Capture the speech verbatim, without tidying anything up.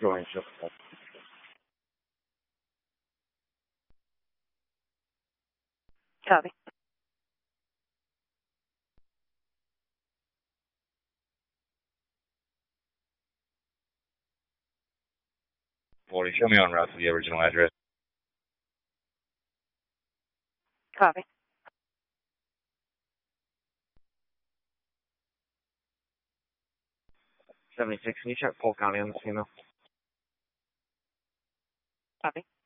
Join ship. Copy. forty, show me on route to the original address. Copy. seventy-six, can you check Polk County on this email? Copy.